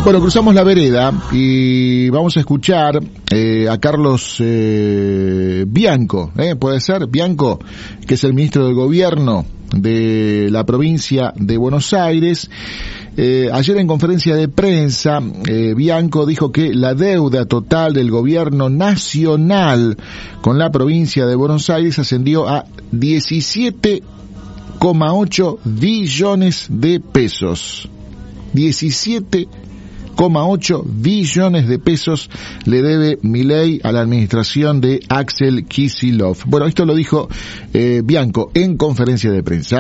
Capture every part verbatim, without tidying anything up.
Bueno, cruzamos la vereda y vamos a escuchar eh, a Carlos eh, Bianco, ¿eh? ¿Puede ser? Bianco, que es el ministro del Gobierno de la provincia de Buenos Aires. Eh, ayer en conferencia de prensa, eh, Bianco dijo que la deuda total del gobierno nacional con la provincia de Buenos Aires ascendió a diecisiete coma ocho billones de pesos. diecisiete coma ocho billones de pesos le debe Milei a la administración de Axel Kicillof. Bueno, esto lo dijo eh, Bianco en conferencia de prensa.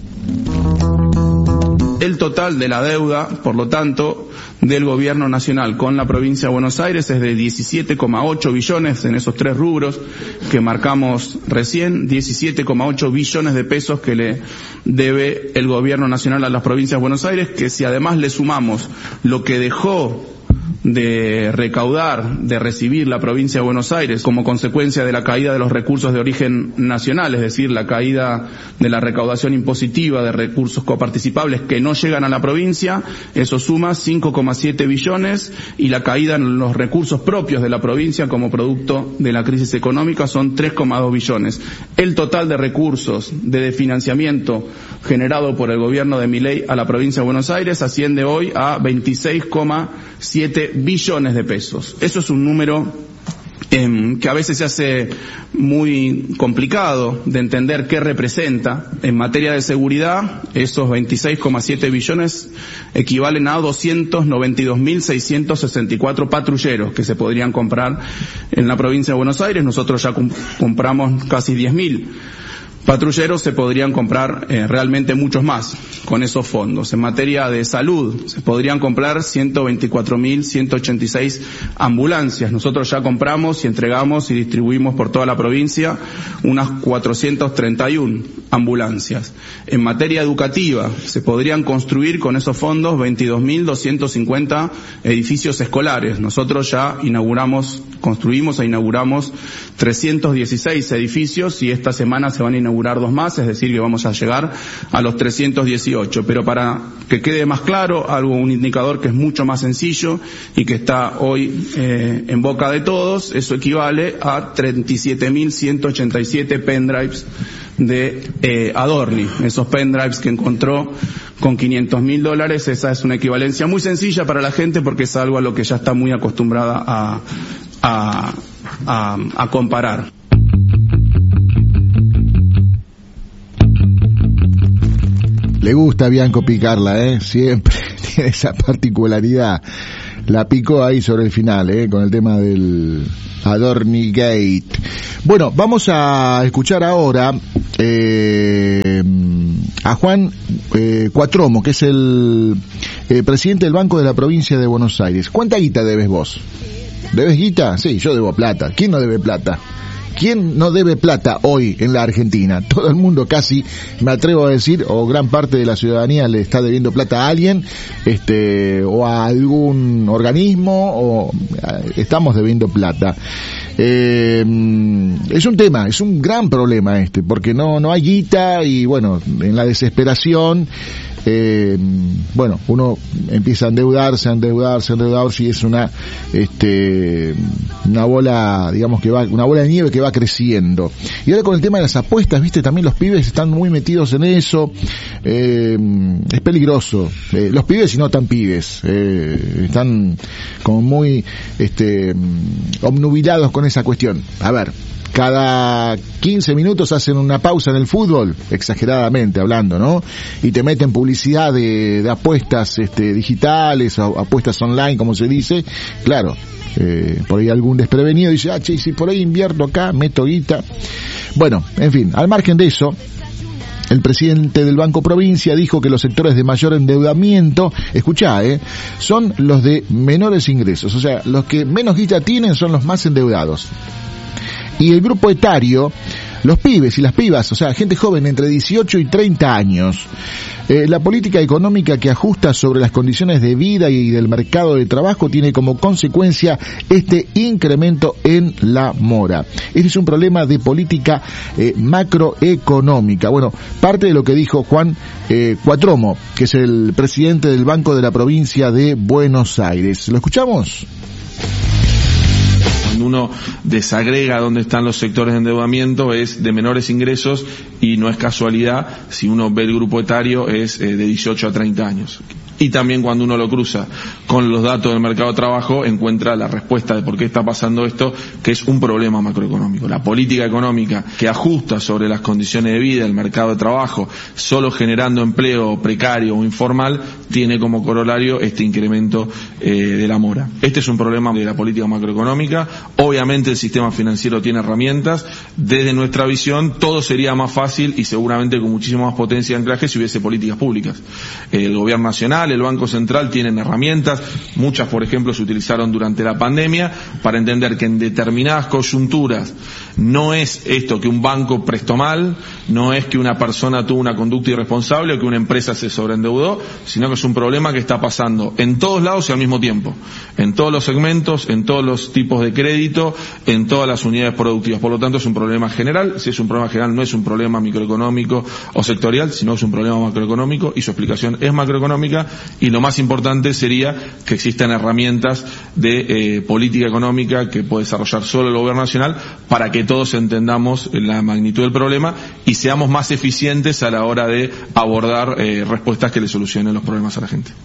El total de la deuda, por lo tanto, del gobierno nacional con la provincia de Buenos Aires es de diecisiete coma ocho billones en esos tres rubros que marcamos recién, diecisiete coma ocho billones de pesos que le debe el gobierno nacional a las provincias de Buenos Aires, que si además le sumamos lo que dejó de recaudar, de recibir la provincia de Buenos Aires como consecuencia de la caída de los recursos de origen nacional, es decir, la caída de la recaudación impositiva de recursos coparticipables que no llegan a la provincia, eso suma cinco coma siete billones, y la caída en los recursos propios de la provincia como producto de la crisis económica son tres coma dos billones. El total de recursos de financiamiento generado por el gobierno de Milei a la provincia de Buenos Aires asciende hoy a veintiséis coma siete billones de pesos. Eso es un número eh, que a veces se hace muy complicado de entender qué representa. En materia de seguridad, esos veintiséis coma siete billones equivalen a doscientos noventa y dos mil seiscientos sesenta y cuatro patrulleros que se podrían comprar en la provincia de Buenos Aires. Nosotros ya comp- compramos casi diez mil. Patrulleros, se podrían comprar eh, realmente muchos más con esos fondos. En materia de salud, se podrían comprar ciento veinticuatro mil ciento ochenta y seis ambulancias. Nosotros ya compramos y entregamos y distribuimos por toda la provincia unas cuatrocientas treinta y una ambulancias. En materia educativa, se podrían construir con esos fondos veintidós mil doscientos cincuenta edificios escolares. Nosotros ya inauguramos, construimos e inauguramos trescientos dieciséis edificios y esta semana se van a inaugurar dos más, es decir, que vamos a llegar a los trescientos dieciocho. Pero para que quede más claro, algo, un indicador que es mucho más sencillo y que está hoy eh, en boca de todos, eso equivale a treinta y siete mil ciento ochenta y siete pendrives de eh, Adorni. Esos pendrives que encontró con quinientos mil dólares, esa es una equivalencia muy sencilla para la gente porque es algo a lo que ya está muy acostumbrada a, a, a, a comparar. Le gusta a Bianco picarla, ¿eh? Siempre tiene esa particularidad. La picó ahí sobre el final, ¿eh? Con el tema del Adorni Gate. Bueno, vamos a escuchar ahora eh, a Juan eh, Cuatromo, que es el eh, presidente del Banco de la Provincia de Buenos Aires. ¿Cuánta guita debes vos? ¿Debes guita? Sí, yo debo plata. ¿Quién no debe plata? ¿Quién no debe plata hoy en la Argentina? Todo el mundo casi, me atrevo a decir, o gran parte de la ciudadanía le está debiendo plata a alguien, este, o a algún organismo, o estamos debiendo plata. Eh, es un tema, es un gran problema este, porque no, no hay guita y bueno, en la desesperación, eh, bueno, uno empieza a endeudarse, a endeudarse, a endeudarse y es una, este, una bola, digamos que va, una bola de nieve que va creciendo. Y ahora con el tema de las apuestas, viste, también los pibes están muy metidos en eso, eh, es peligroso, eh, los pibes y no tan pibes, eh, están como muy, este, obnubilados con esa cuestión. A ver, cada quince minutos hacen una pausa en el fútbol, exageradamente hablando, ¿no? Y te meten publicidad de, de apuestas este, digitales o apuestas online, como se dice. Claro, eh, por ahí algún desprevenido dice, ah, che, si por ahí invierto acá, meto guita. Bueno, en fin, al margen de eso, el presidente del Banco Provincia dijo que los sectores de mayor endeudamiento, escuchá, eh, son los de menores ingresos. O sea, los que menos guita tienen son los más endeudados. Y el grupo etario los pibes y las pibas, o sea, gente joven entre dieciocho y treinta años. Eh, la política económica que ajusta sobre las condiciones de vida y del mercado de trabajo tiene como consecuencia este incremento en la mora. Este es un problema de política eh, macroeconómica. Bueno, parte de lo que dijo Juan eh, Cuatromo, que es el presidente del Banco de la Provincia de Buenos Aires. ¿Lo escuchamos? Cuando uno desagrega dónde están los sectores de endeudamiento es de menores ingresos y no es casualidad, si uno ve el grupo etario es eh, de dieciocho a treinta años. Y también cuando uno lo cruza con los datos del mercado de trabajo encuentra la respuesta de por qué está pasando esto, que es un problema macroeconómico. La política económica que ajusta sobre las condiciones de vida del mercado de trabajo, solo generando empleo precario o informal, tiene como corolario este incremento eh, de la mora. Este es un problema de la política macroeconómica. Obviamente el sistema financiero tiene herramientas. Desde nuestra visión todo sería más fácil y seguramente con muchísima más potencia de anclaje si hubiese políticas públicas. El gobierno nacional, el Banco Central tienen herramientas, muchas por ejemplo se utilizaron durante la pandemia para entender que en determinadas coyunturas no es esto que un banco prestó mal, no es que una persona tuvo una conducta irresponsable o que una empresa se sobreendeudó, sino que es un problema que está pasando en todos lados y al mismo tiempo, en todos los segmentos, en todos los tipos de crédito, en todas las unidades productivas. Por lo tanto es un problema general. Si es un problema general no es un problema microeconómico o sectorial, sino es un problema macroeconómico y su explicación es macroeconómica. Y lo más importante sería que existan herramientas de eh, política económica que puede desarrollar solo el gobierno nacional para que todos entendamos la magnitud del problema y seamos más eficientes a la hora de abordar eh, respuestas que le solucionen los problemas a la gente.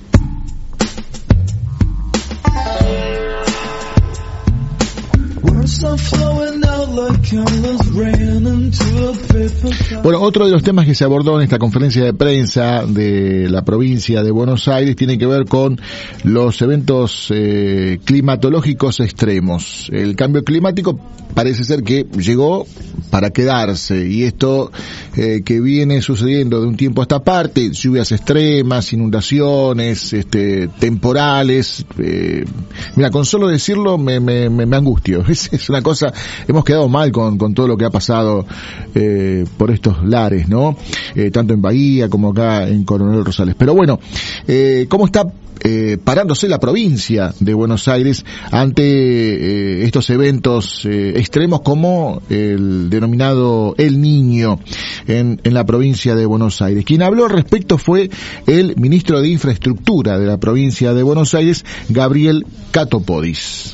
Bueno, otro de los temas que se abordó en esta conferencia de prensa de la provincia de Buenos Aires tiene que ver con los eventos eh, climatológicos extremos. El cambio climático parece ser que llegó para quedarse y esto eh, que viene sucediendo de un tiempo a esta parte, lluvias extremas, inundaciones, este, temporales, eh, mira, con solo decirlo me, me, me, me angustio. Es, es una cosa, hemos quedado mal con, con todo lo que ha pasado eh, por estos lares, ¿no? Eh, tanto en Bahía como acá en Coronel Rosales. Pero bueno, eh, ¿cómo está Eh, parándose la provincia de Buenos Aires ante eh, estos eventos eh, extremos como el denominado El Niño en, en la provincia de Buenos Aires? Quien habló al respecto fue el ministro de Infraestructura de la provincia de Buenos Aires, Gabriel Catopodis.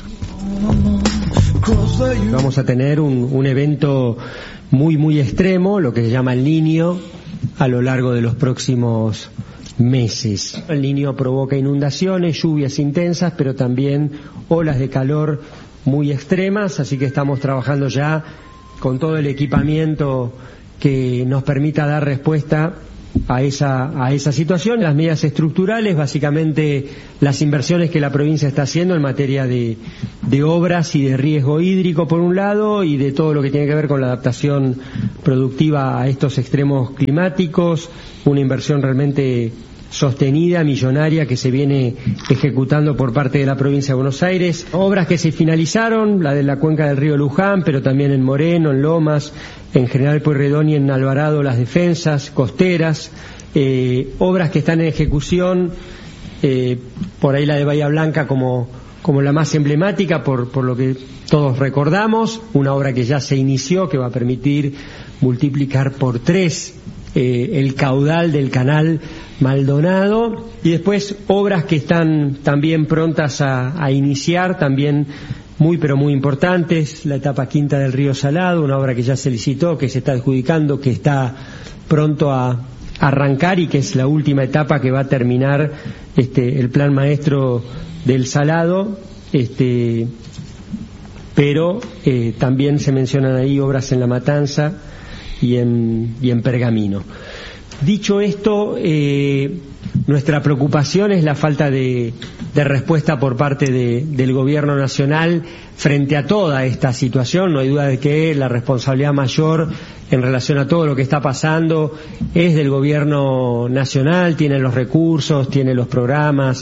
Vamos a tener un, un evento muy muy extremo, lo que se llama El Niño, a lo largo de los próximos meses. El Niño provoca inundaciones, lluvias intensas, pero también olas de calor muy extremas, así que estamos trabajando ya con todo el equipamiento que nos permita dar respuesta a esa a esa situación. Las medidas estructurales, básicamente las inversiones que la provincia está haciendo en materia de, de obras y de riesgo hídrico por un lado, y de todo lo que tiene que ver con la adaptación productiva a estos extremos climáticos, una inversión realmente sostenida, millonaria, que se viene ejecutando por parte de la provincia de Buenos Aires. Obras que se finalizaron, la de la cuenca del río Luján, pero también en Moreno, en Lomas, en General Pueyrredón y en Alvarado, las defensas costeras, eh, obras que están en ejecución, eh, por ahí la de Bahía Blanca como, como la más emblemática, por, por lo que todos recordamos, una obra que ya se inició, que va a permitir multiplicar por tres eh, el caudal del canal Maldonado, y después obras que están también prontas a, a iniciar, también muy pero muy importantes, la etapa quinta del Río Salado, una obra que ya se licitó, que se está adjudicando, que está pronto a arrancar y que es la última etapa que va a terminar este el plan maestro del Salado, este pero eh, también se mencionan ahí obras en La Matanza y en, y en Pergamino. Dicho esto, eh, nuestra preocupación es la falta de, de respuesta por parte de, del gobierno nacional frente a toda esta situación. No hay duda de que la responsabilidad mayor en relación a todo lo que está pasando es del gobierno nacional, tiene los recursos, tiene los programas,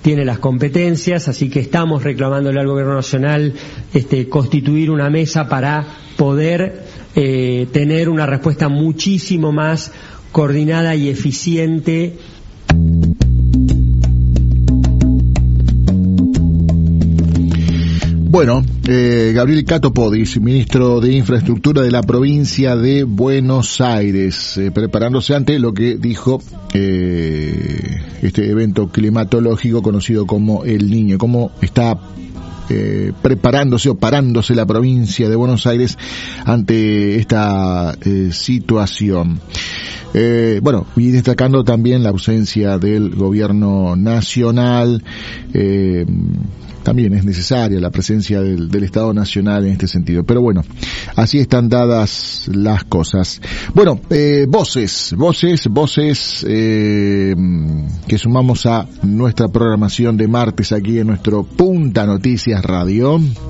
tiene las competencias, así que estamos reclamándole al Gobierno Nacional este, constituir una mesa para poder eh, tener una respuesta muchísimo más coordinada y eficiente. Bueno, eh, Gabriel Catto Podis, ministro de Infraestructura de la provincia de Buenos Aires, eh, preparándose ante lo que dijo eh, este evento climatológico conocido como El Niño, cómo está eh, preparándose o parándose la provincia de Buenos Aires ante esta eh, situación. Eh, bueno, y destacando también la ausencia del gobierno nacional. eh, También es necesaria la presencia del, del Estado Nacional en este sentido. Pero bueno, así están dadas las cosas. Bueno, eh, voces, voces, voces eh, que sumamos a nuestra programación de martes aquí en nuestro Punta Noticias Radio.